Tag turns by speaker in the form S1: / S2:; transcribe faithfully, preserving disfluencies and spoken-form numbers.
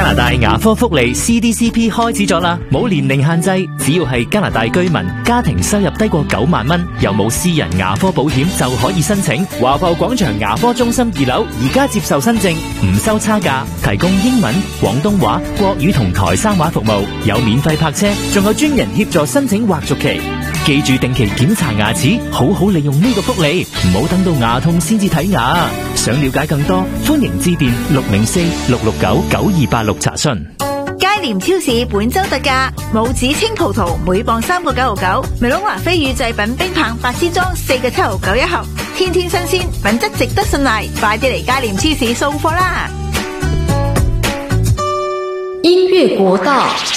S1: 加拿大牙科福利 C D C P 開始咗啦，冇年齡限制，只要係加拿大居民，家庭收入低過九萬蚊，又冇私人牙科保險就可以申請。華埠廣場牙科中心二樓而家接受申請，唔收差價，提供英文、廣東話、國語同台山話服務，有免費泊車，仲有專人協助申請或續期。記住定期檢查牙齒，好好利用呢個福利，唔好等到牙痛先至睇牙。想了解更多，歡迎致電六零四六六九九二八六查詢。
S2: 佳廉超市本周特價，拇指青葡萄每磅三個九毫九，美隆華飛魚製品冰棒八支裝四個七毫九一盒，天天新鮮，品質值得信賴，快啲嚟佳廉超市掃貨啦！
S3: 音樂國道。